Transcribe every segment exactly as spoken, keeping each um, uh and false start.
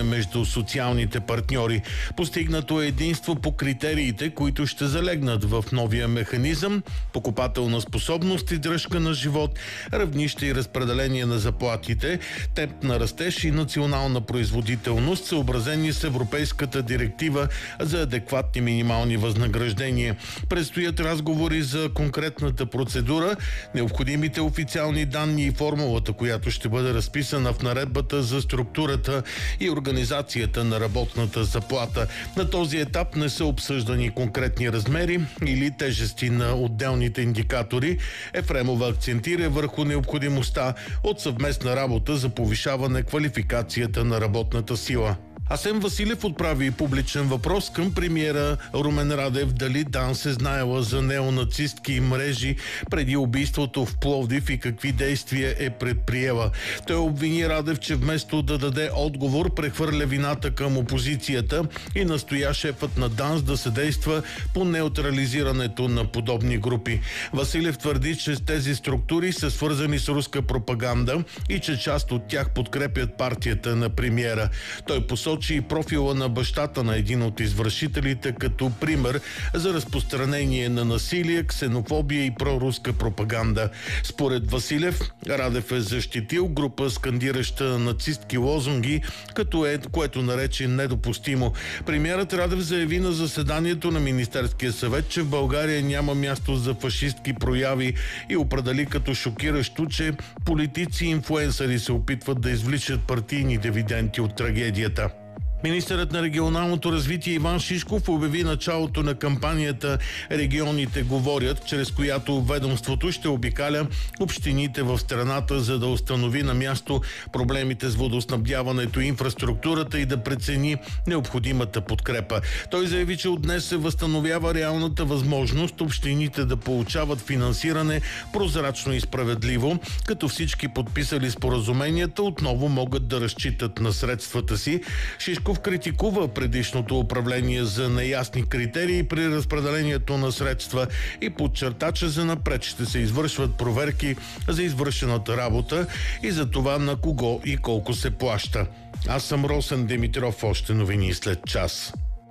между социалните партньори. Постигнато е единство по критериите, които ще залегнат в новия механизъм: покупателна способност и дръжка на живот, равнище и разпределение на заплатите, темп на растеж и национална производителност, съобразени с Европейската директива за адекватни минимални възнаграждения. Предстоят разговори за конкретната процедура, необходимите официални данни и формулата, която ще бъде разписана в наредбата за структурата и организацията на работната заплата. На този етап не са обсъждани конкретни размери или тежести на отделните индикатори. Ефремова акцентира върху необходимостта от съвместна работа за повишаване квалификацията на работната сила. Асен Василев отправи публичен въпрос към премиера Румен Радев дали ДАНС е знаела за неонацистки мрежи преди убийството в Пловдив и какви действия е предприела. Той обвини Радев, че вместо да даде отговор, прехвърля вината към опозицията и настоя шефът на ДАНС да съдейства по неутрализирането на подобни групи. Василев твърди, че тези структури са свързани с руска пропаганда и че част от тях подкрепят партията на премиера. Той посочи и профила на бащата на един от извършителите като пример за разпространение на насилие, ксенофобия и проруска пропаганда. Според Василев, Радев е защитил група скандираща нацистки лозунги, като е, което нарече недопустимо. Премиерът Радев заяви на заседанието на Министерския съвет, че в България няма място за фашистки прояви и определи като шокиращо, че политици и инфлуенсъри се опитват да извличат партийни дивиденти от трагедията. Министърът на регионалното развитие Иван Шишков обяви началото на кампанията "Регионите говорят", чрез която ведомството ще обикаля общините в страната, за да установи на място проблемите с водоснабдяването и инфраструктурата и да прецени необходимата подкрепа. Той заяви, че от днес се възстановява реалната възможност общините да получават финансиране прозрачно и справедливо, като всички подписали споразуменията отново могат да разчитат на средствата си. Шишков критикува предишното управление за неясни критерии при разпределението на средства и подчерта, че занапред ще се извършват проверки за извършената работа и за това на кого и колко се плаща. Аз съм Росен Димитров, още новини след час.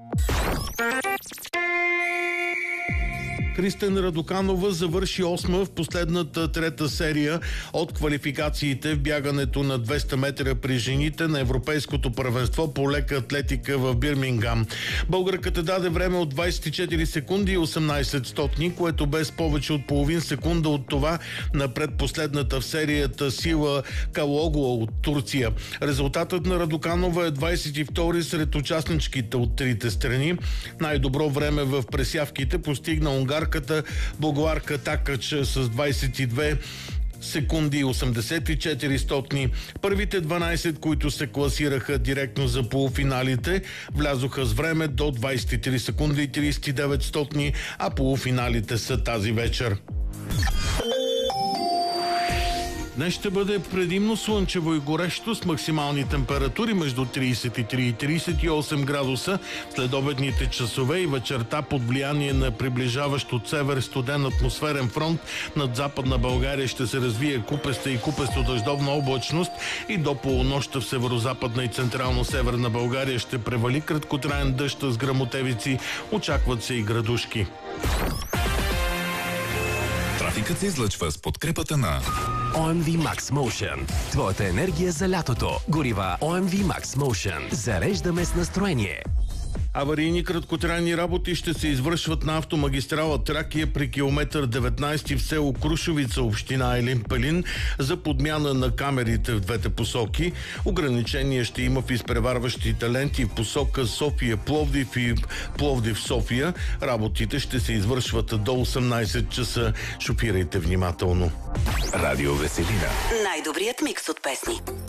Кристен Радоканова завърши осма в последната трета серия от квалификациите в бягането на двеста метра при жените на Европейското първенство по лека атлетика в Бирмингам. Българката даде време от двадесет и четири секунди и осемнадесет стотни, което без повече от половин секунда от това на предпоследната в серията Сила Калогуа от Турция. Резултатът на Радоканова е двадесет и втори сред участничките от трите страни. Най-добро време в пресявките постигна унгарката Богоарка Такач с двадесет и две секунди и осемдесет и четири стотни. Първите дванадесет, които се класираха директно за полуфиналите, влязоха с време до двадесет и три секунди и тридесет и девет стотни, а полуфиналите са тази вечер. Днес ще бъде предимно слънчево и горещо с максимални температури между тридесет и три и тридесет и осем градуса. Следобедните часове и вечерта под влияние на приближаващ от север студен атмосферен фронт над Западна България ще се развие купеста и купесто-дъждовна облачност и до полунощта в северозападна и централно-северна България ще превали краткотраен дъжд с гръмотевици. Очакват се и градушки. Трафикът се излъчва с подкрепата на О Ем Ви Max Motion. Твоята енергия за лятото. Горива О Ем Ви Max Motion. Зареждаме с настроение. Аварийни краткотрайни работи ще се извършват на автомагистрала Тракия при километър деветнадесети в село Крушовица, община Елин Пелин, за подмяна на камерите в двете посоки. Ограничения ще има в изпреварващите ленти в посока София-Пловдив и Пловдив-София. Работите ще се извършват до осемнадесет часа. Шофирайте внимателно. Радио Веселина. Най-добрият микс от песни.